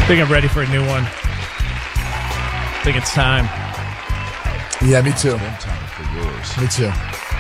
think I'm ready for a new one. I think it's time. Yeah, me too. Time for yours. Me too.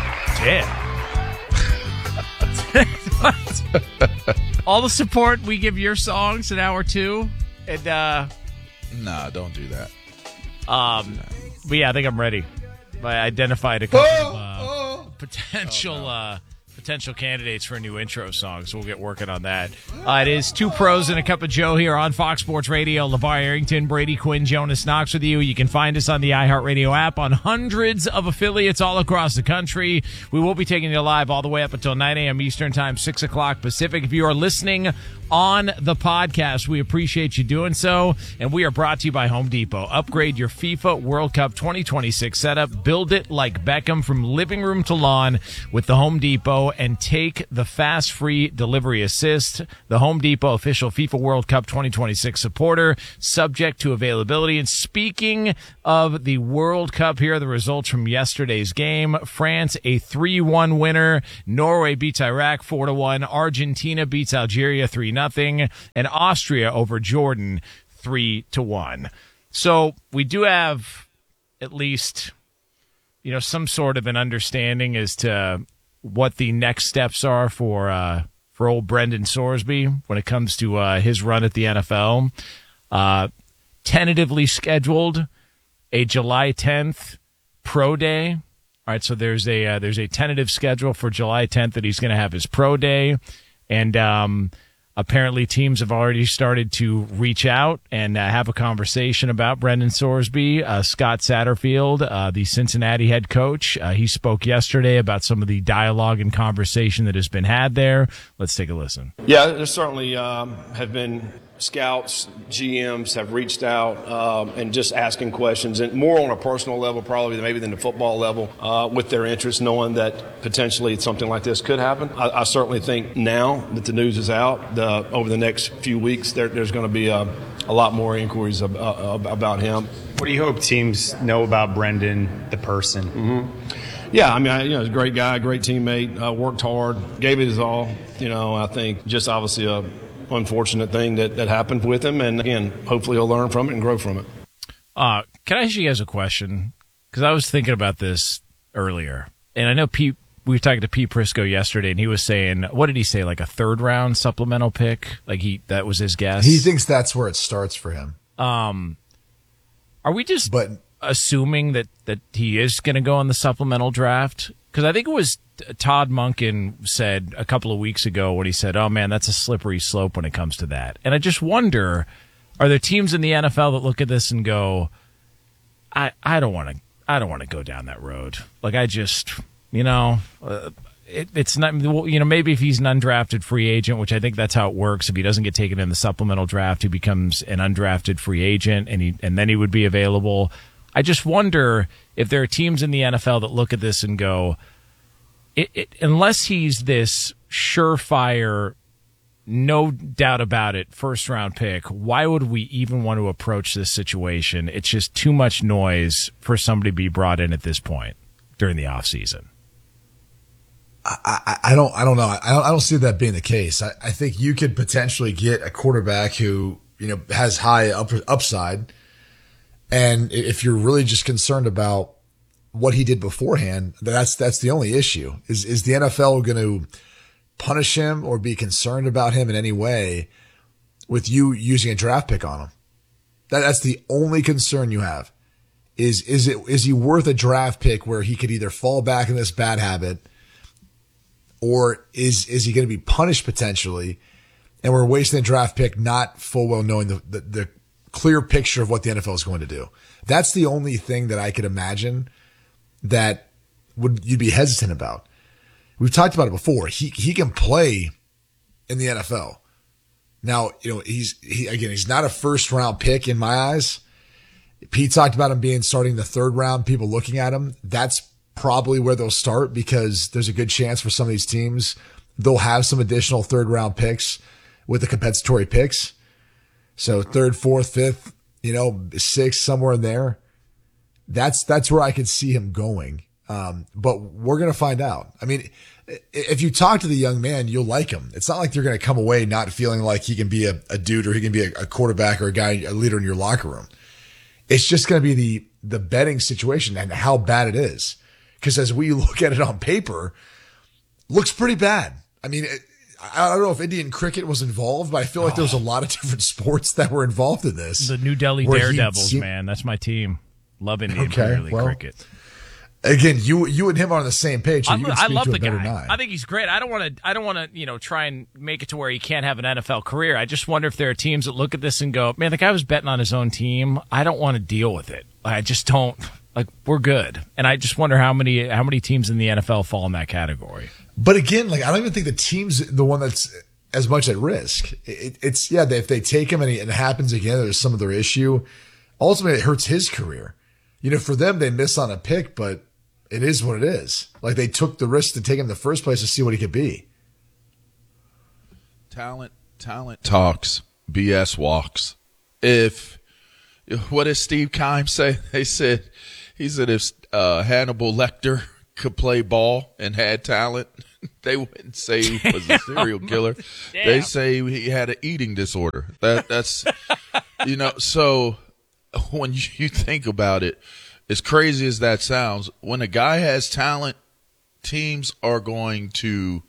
Damn. All the support we give your songs in hour two. And, Nah, don't do that. but yeah, I think I'm ready. I identified a couple of potential candidates for a new intro song, so we'll get working on that. It is Two Pros and a Cup of Joe here on Fox Sports Radio. LeVar Arrington, Brady Quinn, Jonas Knox with you. You can find us on the iHeartRadio app on hundreds of affiliates all across the country. We will be taking you live all the way up until 9 a.m. Eastern Time, 6 o'clock Pacific. If you are listening on the podcast, we appreciate you doing so, and we are brought to you by Home Depot. Upgrade your FIFA World Cup 2026 setup. Build it like Beckham from living room to lawn with the Home Depot, and take the fast free delivery assist. The Home Depot official FIFA World Cup 2026 supporter, subject to availability. And speaking of the World Cup, here are the results from yesterday's game. France, a 3-1 winner. Norway beats Iraq 4-1. Argentina beats Algeria 3-0. And Austria over Jordan 3-1. So we do have at least, some sort of an understanding as to what the next steps are for old Brendan Sorsby when it comes to his run at the NFL. Tentatively scheduled a July 10th pro day. All right, so there's a tentative schedule for July 10th that he's going to have his pro day, and apparently teams have already started to reach out and have a conversation about Brendan Sorsby. Scott Satterfield, the Cincinnati head coach, he spoke yesterday about some of the dialogue and conversation that has been had there. Let's take a listen. Yeah, there certainly have been scouts, GMs have reached out and just asking questions, and more on a personal level probably maybe than the football level, with their interest, knowing that potentially something like this could happen. I certainly think now that the news is out, over the next few weeks, there's going to be a lot more inquiries about him. What do you hope teams know about Brendan, the person? Mm-hmm. Yeah, I mean, he's a great guy, great teammate, worked hard, gave it his all. I think just obviously a unfortunate thing that happened with him, and again, hopefully he'll learn from it and grow from it. Can I ask you guys a question? Because I was thinking about this earlier, and I know we were talking to Pete Prisco yesterday, and he was saying, what did he say, like a third round supplemental pick? Like that was his guess? He thinks that's where it starts for him. Are we just assuming that he is going to go on the supplemental draft? Because I think it was Todd Monken said a couple of weeks ago when he said, oh, man, that's a slippery slope when it comes to that. And I just wonder, are there teams in the NFL that look at this and go, I don't want to go down that road. Like, I just, it's not, maybe if he's an undrafted free agent, which I think that's how it works. If he doesn't get taken in the supplemental draft, he becomes an undrafted free agent, and then he would be available. I just wonder if there are teams in the NFL that look at this and go, unless he's this surefire, no doubt about it, first-round pick, why would we even want to approach this situation? It's just too much noise for somebody to be brought in at this point during the offseason. I don't know. I don't see that being the case. I think you could potentially get a quarterback who, has high upside. And if you're really just concerned about what he did beforehand, that's the only issue. Is the NFL going to punish him or be concerned about him in any way with you using a draft pick on him? That's the only concern you have. Is he worth a draft pick where he could either fall back in this bad habit, or is he going to be punished potentially, and we're wasting a draft pick not full well knowing the clear picture of what the NFL is going to do? That's the only thing that I could imagine that you'd be hesitant about. We've talked about it before. He can play in the NFL. Now, he's not a first round pick in my eyes. Pete talked about him starting the third round, people looking at him. That's probably where they'll start, because there's a good chance for some of these teams they'll have some additional third round picks with the compensatory picks. So third, fourth, fifth, sixth, somewhere in there. That's where I could see him going. But we're going to find out. I mean, if you talk to the young man, you'll like him. It's not like you're going to come away not feeling like he can be a dude or he can be a quarterback or a leader in your locker room. It's just going to be the betting situation and how bad it is. Because as we look at it on paper, looks pretty bad. I mean, I don't know if Indian cricket was involved, but I feel like there was a lot of different sports that were involved in this. The New Delhi Daredevils, man. That's my team. Love Indian Premier League cricket. Again, you and him are on the same page. So I love the guy. I think he's great. I don't want to, try and make it to where he can't have an NFL career. I just wonder if there are teams that look at this and go, man, the guy was betting on his own team. I don't want to deal with it. I just don't. Like, we're good. And I just wonder how many teams in the NFL fall in that category. But again, like, I don't even think the team's the one that's as much at risk. It's if they take him and it happens again, there's some other issue. Ultimately, it hurts his career. For them, they miss on a pick, but it is what it is. Like, they took the risk to take him in the first place to see what he could be. Talent talks, BS walks. What did Steve Keim say? He said if Hannibal Lecter could play ball and had talent, they wouldn't say he was a serial killer. They say he had an eating disorder. That's so when you think about it, as crazy as that sounds, when a guy has talent, teams are going to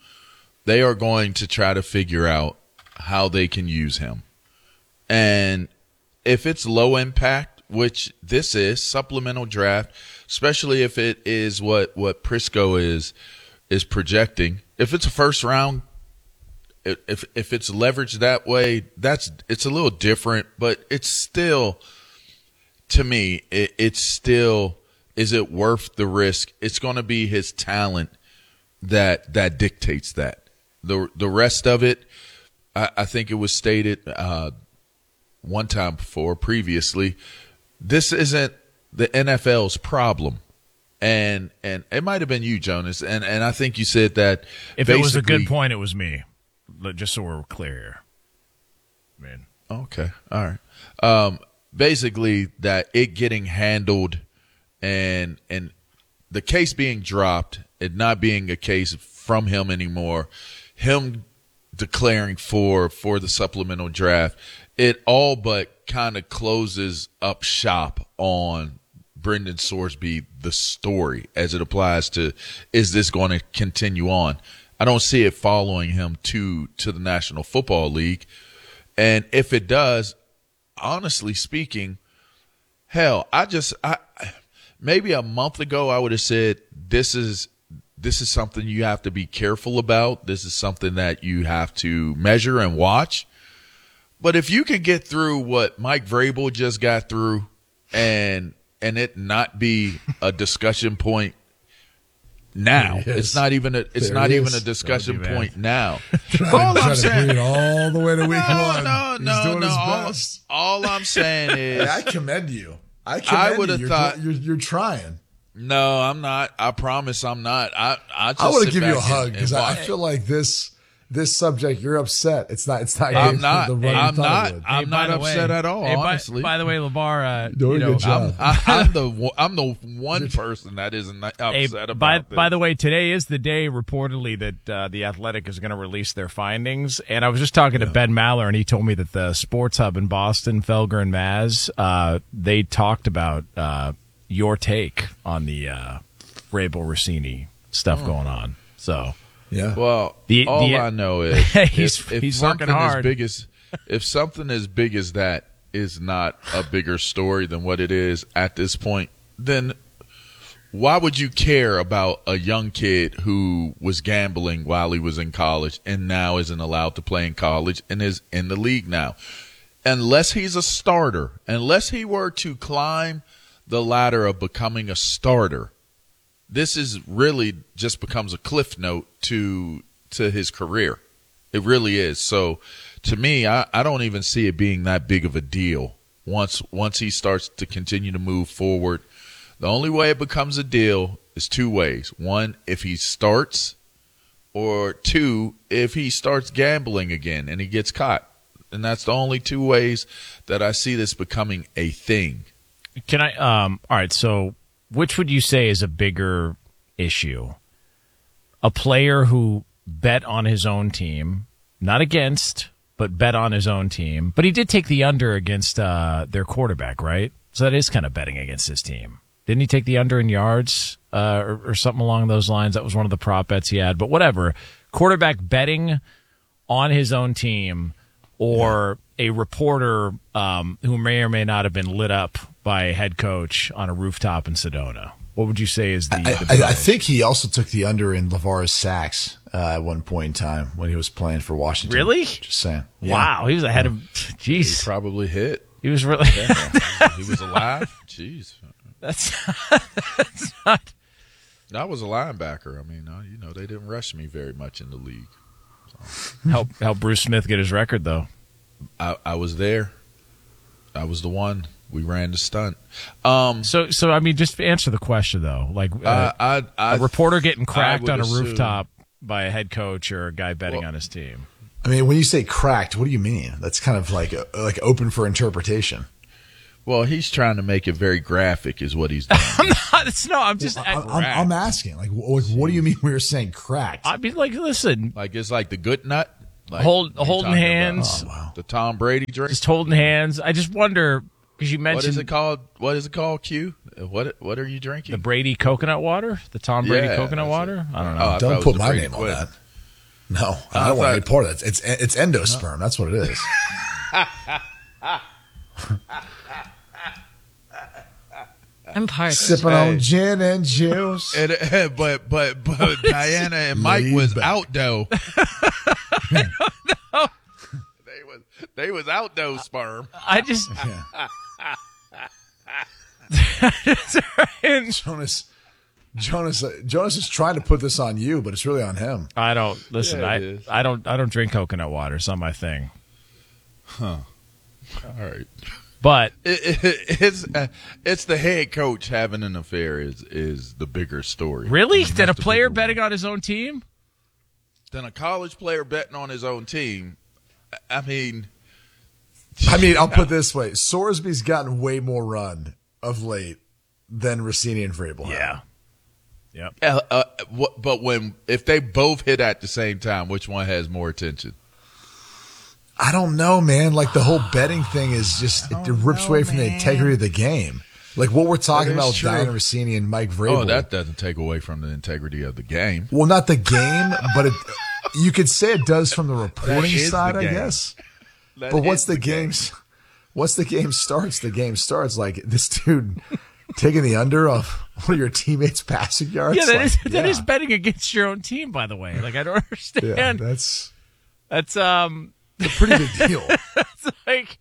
try to figure out how they can use him. And if it's low impact, which this is, supplemental draft, especially if it is what Prisco is projecting. If it's a first round, if it's leveraged that way, it's a little different, but it's still, to me, it's still, is it worth the risk? It's going to be his talent that dictates that. The rest of it, I think it was stated one time before, previously, this isn't the NFL's problem. And it might have been you, Jonas, and I think you said that. If it was a good point, it was me. Just so we're clear here. Man. Okay. All right. Basically, that it getting handled and the case being dropped, it not being a case from him anymore, him declaring for the supplemental draft, it all but kind of closes up shop on Brendan Sorsby, the story, as it applies to, is this going to continue on? I don't see it following him to the National Football League. And if it does, honestly speaking, hell, maybe a month ago I would have said this is something you have to be careful about. This is something that you have to measure and watch. But if you can get through what Mike Vrabel just got through and it not be a discussion point now, it's not even a discussion point now. All I'm saying, all the way to week one. He's doing his best. All I'm saying is, I commend you. I would have thought you're trying. No, I'm not. I promise I'm not. I want to give you a hug because I feel like this subject, you're upset. It's not. I'm not. I'm not upset at all. Honestly. By the way, LeVar, good job. I'm the one person that isn't upset about this. By the way, today is the day reportedly that the Athletic is going to release their findings. And I was just talking to Ben Maller, and he told me that the Sports Hub in Boston, Felger and Maz, they talked about your take on the Vrabel Rossini stuff going on. So. Yeah. Well, all I know is he's working hard. If something as big as that is not a bigger story than what it is at this point, then why would you care about a young kid who was gambling while he was in college and now isn't allowed to play in college and is in the league now? Unless he's a starter, unless he were to climb the ladder of becoming a starter, this is really just becomes a cliff note to his career. It really is. So to me, I don't even see it being that big of a deal once he starts to continue to move forward. The only way it becomes a deal is two ways. One, if he starts, or two, if he starts gambling again and he gets caught. And that's the only two ways that I see this becoming a thing. Can I all right, so which would you say is a bigger issue. A player who bet on his own team, not against, but bet on his own team. But he did take the under against their quarterback, right? So that is kind of betting against his team. Didn't he take the under in yards or something along those lines? That was one of the prop bets he had. But whatever. Quarterback betting on his own team, or a reporter who may or may not have been lit up by a head coach on a rooftop in Sedona. What would you say is the I think he also took the under in LeVar's sacks at one point in time when he was playing for Washington. Really? Just saying. Yeah. Wow, he was ahead of. Jeez, He probably hit. he was really. He was alive. Jeez. That's not. I was a linebacker. I mean, they didn't rush me very much in the league. Help Bruce Smith get his record though. I was there. I was the one. We ran the stunt. So I mean, just answer the question though. Like a reporter getting cracked on a rooftop by a head coach or a guy betting on his team. I mean, when you say cracked, what do you mean? That's kind of like open for interpretation. Well, he's trying to make it very graphic, is what he's doing. I'm just. I'm asking. Like, what do you mean we were saying cracked? I mean, like, listen. Like it's like the good nut. Like holding hands. The Tom Brady drink. Just holding hands. I just wonder because you mentioned. What is it called? Q. What are you drinking? The Brady coconut water. The Tom Brady coconut water. I don't know. Don't put my name on that. No, I don't want to be part of that. It's endosperm. That's what it is. I'm parched. Sipping on gin and juice. But Diana and Mike was out though. They was out though, sperm. I just Jonas is trying to put this on you, but it's really on him. I don't listen. Yeah, I don't drink coconut water. It's not my thing. Huh. All right. But it's the head coach having an affair is the bigger story. Really? Than a player betting on his own team? Than a college player betting on his own team. I mean, I'll put it this way: Sorsby's gotten way more run of late than Rossini and Vrabel. Yeah. Yep. But if they both hit at the same time, which one has more attention? I don't know, man. Like the whole betting thing is just it rips away from the integrity of the game. Like what we're talking about with Diana Rossini and Mike Vrabel. Oh, that doesn't take away from the integrity of the game. Well, not the game, but you could say it does from the reporting side, I guess. But once the game starts, the game starts. Like this dude taking the under of one of your teammates' passing yards. Yeah, that is betting against your own team. By the way, like I don't understand. Yeah, that's a pretty big deal. It's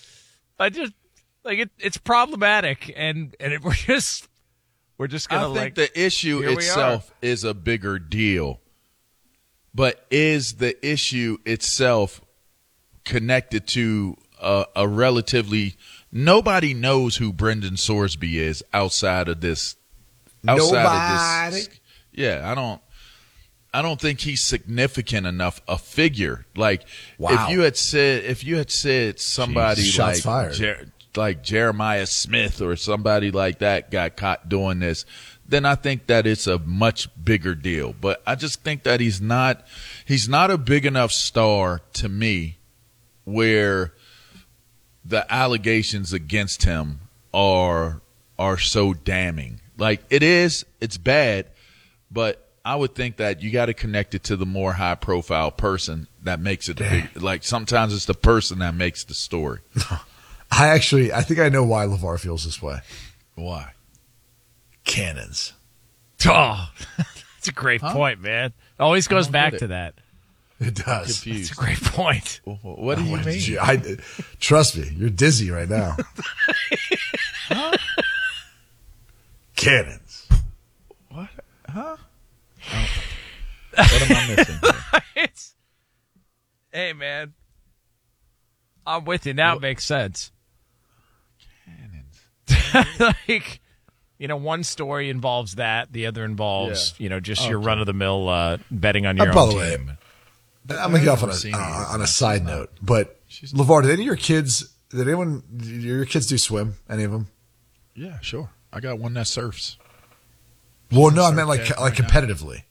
like it's problematic, and we're just gonna. I think the issue itself is a bigger deal, but is the issue itself connected to a relatively nobody knows who Brendan Sorsby is outside of this. Yeah, I don't think he's significant enough a figure. Like if you had said somebody like Jeremiah Smith or somebody like that got caught doing this, then I think that it's a much bigger deal. But I just think that he's not a big enough star to me where the allegations against him are so damning. Like it's bad, but I would think that you got to connect it to the more high profile person that makes it big. Like sometimes it's the person that makes the story. I think I know why LeVar feels this way. Why? Cannons. Oh, that's a great point, man. It always goes back to that. It does. It's a great point. What do you mean? Trust me, you're dizzy right now. Cannons. What? Huh? What am I missing here? Hey, man. I'm with you. Now it makes sense. Cannons. Like, one story involves that. The other involves, just your run-of-the-mill betting on your own team. I'm going to get off on a side note. But, LeVar, did your kids do swim? Any of them? Yeah, sure. I got one that surfs. Well, no, I meant like competitively.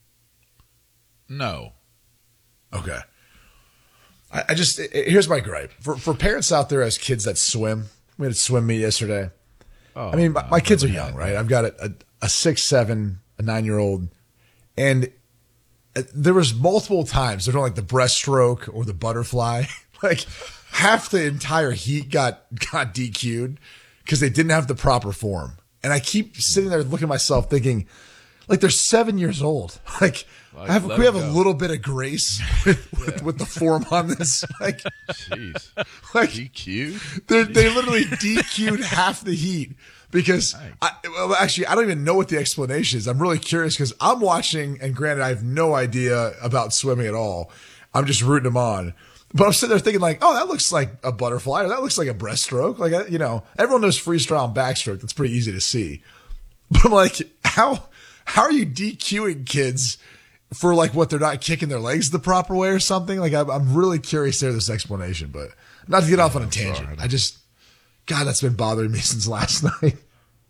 No. Okay. I just here's my gripe for parents out there as kids that swim. We had a swim meet yesterday. Oh, I mean, my kids are young, right? I've got a 6, 7, a 9-year-old, and there was multiple times they're doing like the breaststroke or the butterfly. Like half the entire heat got DQ'd because they didn't have the proper form. And I keep sitting there looking at myself thinking, like they're 7 years old. Like we have a little bit of grace with the form on this. Like, jeez, like DQ? They literally DQ'd half the heat because actually I don't even know what the explanation is. I'm really curious because I'm watching, and granted I have no idea about swimming at all. I'm just rooting them on. But I'm sitting there thinking like, oh, that looks like a butterfly, or that looks like a breaststroke. Like, everyone knows freestyle and backstroke. That's pretty easy to see. But I'm like, how are you DQing kids for like what, they're not kicking their legs the proper way or something? Like, I'm really curious to hear this explanation, but not to get off on a tangent. God, that's been bothering me since last night.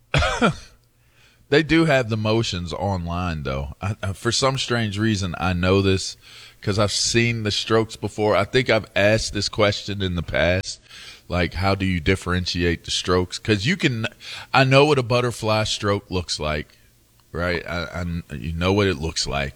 They do have the motions online, though. For some strange reason, I know this because I've seen the strokes before. I think I've asked this question in the past, like, how do you differentiate the strokes? Because I know what a butterfly stroke looks like, right? You know what it looks like.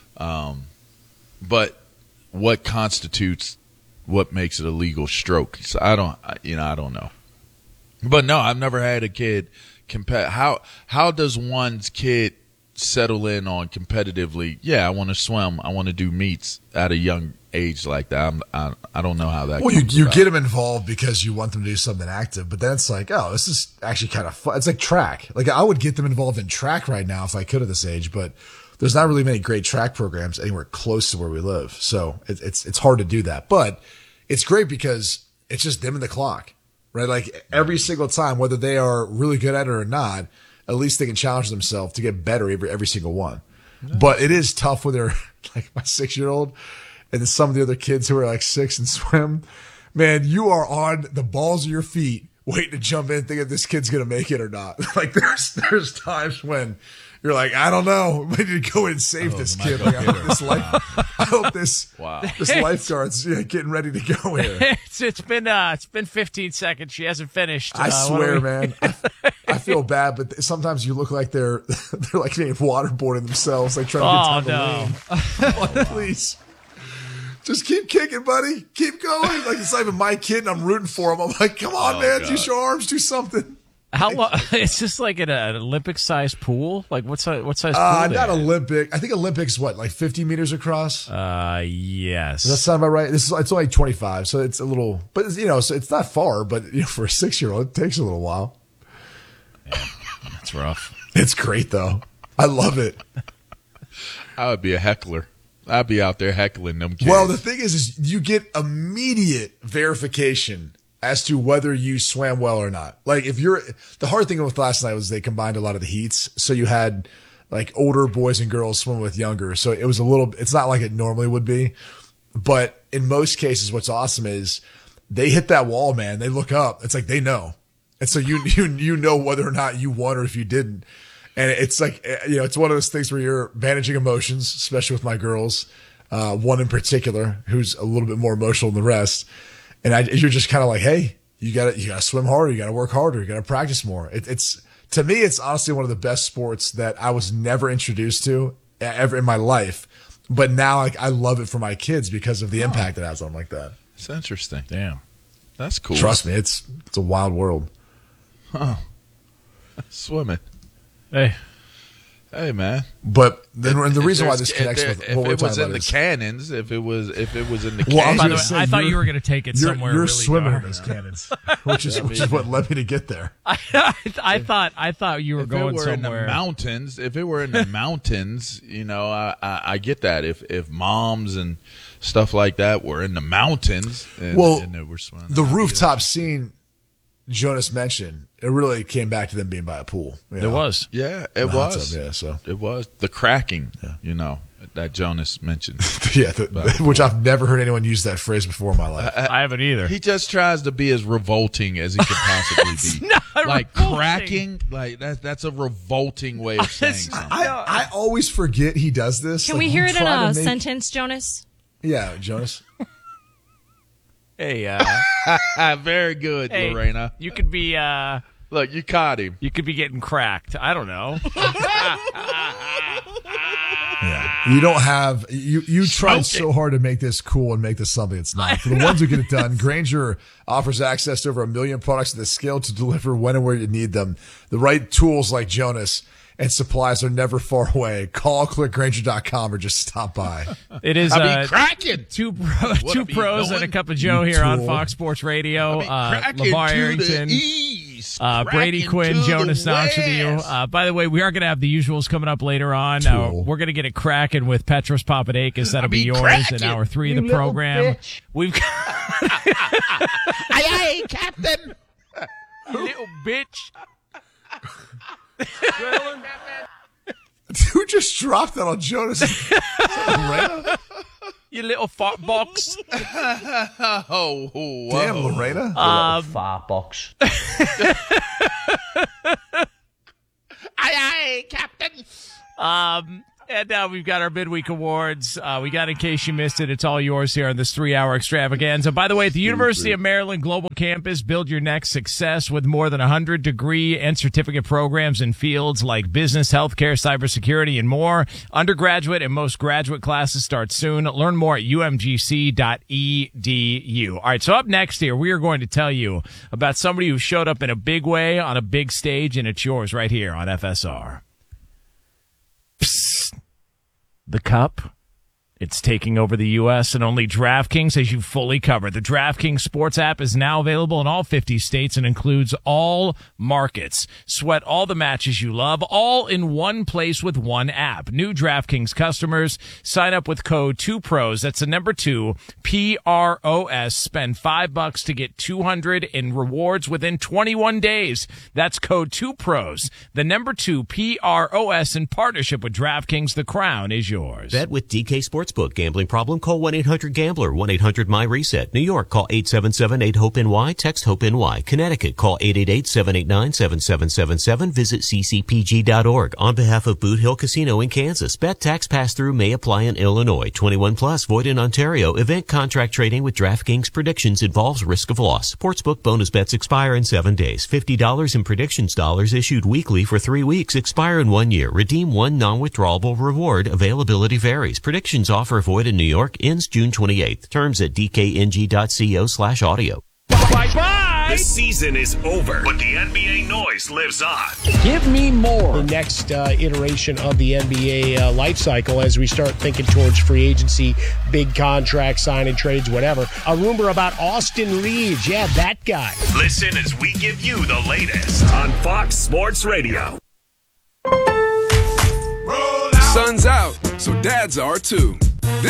But what constitutes what makes it a legal stroke? So I don't know. But no, I've never had a kid compete. How does one's kid settle in on competitively? Yeah, I want to swim. I want to do meets at a young age like that. I don't know how that. Well, you get them involved because you want them to do something active, but then it's like, oh, this is actually kind of fun. It's like track. Like I would get them involved in track right now if I could at this age, but there's not really many great track programs anywhere close to where we live, so it's hard to do that. But it's great because it's just dimming the clock. Right, like every single time, whether they are really good at it or not, at least they can challenge themselves to get better every single one. Nice. But it is tough when they're like my 6-year-old and then some of the other kids who are like 6 and swim. Man, you are on the balls of your feet waiting to jump in thinking this kid's going to make it or not. Like there's times when you're like, I don't know. We need to go in and save this kid. Like, I hope this lifeguard's getting ready to go here. It's been 15 seconds. She hasn't finished. I swear, man. I feel bad, but sometimes you look like they're like being waterboarding themselves, like trying to get time to lean. Please. Just keep kicking, buddy. Keep going. Like it's not even my kid, and I'm rooting for him. I'm like, come on, man. God. Use your arms. Do something. How long? It's just like an Olympic-sized pool. Like what size pool? Not Olympic. I think Olympics what, like 50 meters across. Yes. Does that sound about right? It's only 25, so it's a little, but so it's not far. But for a 6-year-old, it takes a little while. Yeah, that's rough. It's great though. I love it. I would be a heckler. I'd be out there heckling them kids. Well, the thing is you get immediate verification as to whether you swam well or not. Like the hard thing with last night was they combined a lot of the heats. So you had like older boys and girls swim with younger. So it was it's not like it normally would be, but in most cases, what's awesome is they hit that wall, man. They look up. It's like, they know. And so you know whether or not you won or if you didn't. And it's like, it's one of those things where you're managing emotions, especially with my girls. One in particular who's a little bit more emotional than the rest. And you're just kind of like, hey, you gotta swim harder. You gotta work harder. You gotta practice more. To me, it's honestly one of the best sports that I was never introduced to ever in my life. But now I love it for my kids because of the impact it has on them like that. It's interesting. Damn. That's cool. Trust me, it's a wild world. Huh. Swimming. Hey, man. But then the reason why this connects with what we're talking about is cannons, if it was in the well, cannons. I thought you were going to take it somewhere. You're really swimming dark. in those cannons, which is what led me to get there. I thought you were going somewhere. In the mountains, if it were in the mountains, I get that. If moms and stuff like that were in the mountains, and they were swimming, the rooftop scene Jonas mentioned, it really came back to them being by a pool. It was. Yeah, it was. Yeah, so it was the cracking. That Jonas mentioned. Yeah, which I've never heard anyone use that phrase before in my life. I haven't either. He just tries to be as revolting as he could possibly be. Like revolting. cracking, like that's a revolting way of saying something. I always forget he does this. Can we hear it in a sentence, Jonas? Yeah, Jonas. Hey, very good, hey, Lorena. You could be Look, you caught him. You could be getting cracked. I don't know. Yeah. You don't have you tried so hard to make this cool and make this something it's not. For the ones who get it done, Grainger offers access to over 1 million products at the scale to deliver when and where you need them. The right tools like Jonas and supplies are never far away. Call, click Grainger.com or just stop by. It is cracking. Two pros and a cup of Joe here on Fox Sports Radio. LeVar Arrington, Brady Quinn, Jonas Knox with you. By the way, we are going to have the usuals coming up later on. We're going to get it cracking with Petros Papadakis. That'll be yours in hour 3 of the program. Bitch. We've got Aye, Captain. you little bitch. Who just dropped that on Jonas? Lorena? You little fart box. Oh, damn, Lorena. Fart box. Aye, Captain. And now we've got our midweek awards. We got, in case you missed it, it's all yours here on this 3-hour extravaganza. By the way, at the University of Maryland Global Campus, build your next success with more than 100 degree and certificate programs in fields like business, healthcare, cybersecurity, and more. Undergraduate and most graduate classes start soon. Learn more at umgc.edu. All right, so up next here, we are going to tell you about somebody who showed up in a big way on a big stage, and it's yours right here on FSR. Psst. The Cup. It's taking over the U.S. and only DraftKings has you fully covered. The DraftKings Sports app is now available in all 50 states and includes all markets. Sweat all the matches you love, all in one place with one app. New DraftKings customers sign up with code 2PROS. That's the number 2, PROS. Spend $5 to get $200 in rewards within 21 days. That's code 2PROS. The number 2, PROS, in partnership with DraftKings. The crown is yours. Bet with DK Sportsbook. Gambling problem? Call 1-800-GAMBLER. 1-800-MY-RESET. New York, call 877-8-HOPE-NY. Text HOPE-NY. Connecticut, call 888-789-7777. Visit ccpg.org. On behalf of Boot Hill Casino in Kansas, bet tax pass-through may apply in Illinois. 21 plus, void in Ontario. Event contract trading with DraftKings predictions involves risk of loss. Sportsbook bonus bets expire in 7 days. $50 in predictions dollars issued weekly for 3 weeks. Expire in 1 year. Redeem one non-withdrawable reward. Availability varies. Predictions offer void in New York. Ends June 28th. Terms at dkng.co/audio. Bye-bye! The season is over, but the NBA noise lives on. Give me more. The next iteration of the NBA life cycle as we start thinking towards free agency, big contract signing, trades, whatever. A rumor about Austin Reeves. Yeah, that guy. Listen as we give you the latest on Fox Sports Radio. Sun's out, so dads are too.